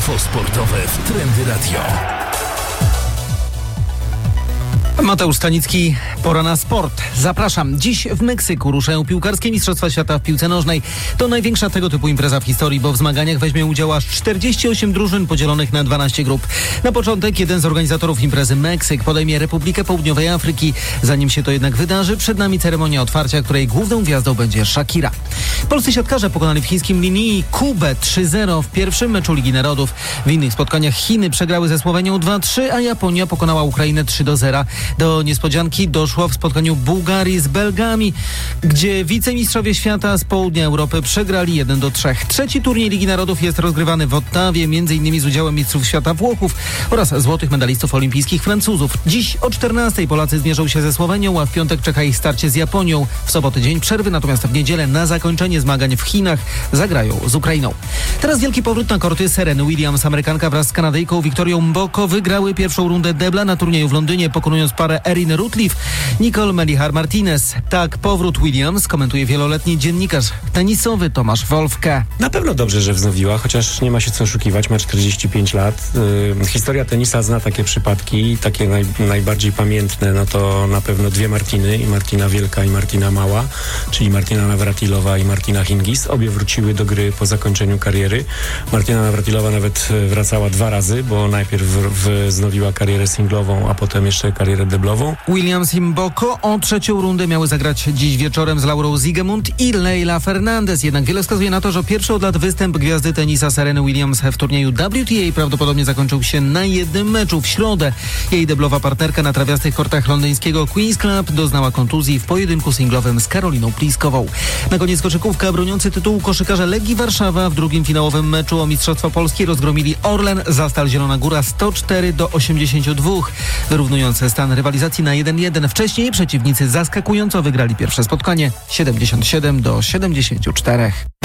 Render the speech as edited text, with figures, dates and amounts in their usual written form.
Info sportowe w Trendy Radio. Mateusz Stanicki, pora na sport. Zapraszam. Dziś w Meksyku ruszają piłkarskie Mistrzostwa Świata w piłce nożnej. To największa tego typu impreza w historii, bo w zmaganiach weźmie udział aż 48 drużyn podzielonych na 12 grup. Na początek jeden z organizatorów imprezy, Meksyk, podejmie Republikę Południowej Afryki. Zanim się to jednak wydarzy, przed nami ceremonia otwarcia, której główną gwiazdą będzie Shakira. Polscy siatkarze pokonali w chińskim Linii Kubę 3-0 w pierwszym meczu Ligi Narodów. W innych spotkaniach Chiny przegrały ze Słowenią 2-3, a Japonia pokonała Ukrainę 3-0. Do niespodzianki doszło w spotkaniu Bułgarii z Belgami, gdzie wicemistrzowie świata z południa Europy przegrali 1-3. Trzeci turniej Ligi Narodów jest rozgrywany w Ottawie, m.in. z udziałem mistrzów świata Włochów oraz złotych medalistów olimpijskich Francuzów. Dziś o 14:00 Polacy zmierzą się ze Słowenią, a w piątek czeka ich starcie z Japonią. W sobotę dzień przerwy, natomiast w niedzielę na zakończenie zmagań w Chinach zagrają z Ukrainą. Teraz wielki powrót na korty Sereny Williams. Amerykanka wraz z Kanadyjką Victorią Mboko wygrały pierwszą rundę debla na turnieju w Londynie, pokonując parę Erin Rutliff, Nicole Melichar-Martinez. Tak, powrót Williams komentuje wieloletni dziennikarz tenisowy Tomasz Wolfke. Na pewno dobrze, że wznowiła, chociaż nie ma się co oszukiwać, ma 45 lat. Historia tenisa zna takie przypadki, takie najbardziej pamiętne, no to na pewno dwie Martiny, i Martina Wielka i Martina Mała, czyli Martina Navratilowa i Martina Hingis. Obie wróciły do gry po zakończeniu kariery. Martina Navratilowa nawet wracała 2 razy, bo najpierw wznowiła karierę singlową, a potem jeszcze karierę deblową. Williams i Mboko o trzecią rundę miały zagrać dziś wieczorem z Laurą Zigemund i Leila Fernandez. Jednak wiele wskazuje na to, że pierwszy od lat występ gwiazdy tenisa Sereny Williams w turnieju WTA prawdopodobnie zakończył się na jednym meczu w środę. Jej deblowa partnerka na trawiastych kortach londyńskiego Queen's Club doznała kontuzji w pojedynku singlowym z Karoliną Pliskową. Na koniec koszykówka. Broniący tytułu koszykarze Legii Warszawa w drugim finałowym meczu o Mistrzostwo Polski rozgromili Orlen Zastal Zielona Góra 104-82, wyrównując stan rywalizacji na 1-1. Wcześniej przeciwnicy zaskakująco wygrali pierwsze spotkanie 77-74.